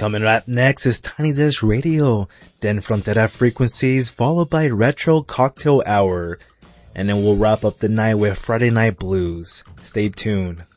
Coming up next is Tiny Desk Radio, then Frontera Frequencies, followed by Retro Cocktail Hour. And then we'll wrap up the night with Friday Night Blues. Stay tuned.